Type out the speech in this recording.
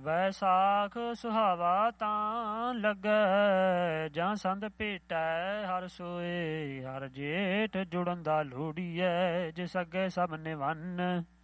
ਵੈਸਾਖ ਸੁਹਾਵਾ ਤਾਂ ਲੱਗੈ, ਜਾਂ ਸੰਦ ਭੇਟੈ ਹਰ ਸੋਏ। ਹਰ ਜੇਠ ਜੁੜਨ ਦਾ ਲੋੜੀਐ, ਜਿਸ ਅੱਗੇ ਸਭ ਨਿਵੰਨ।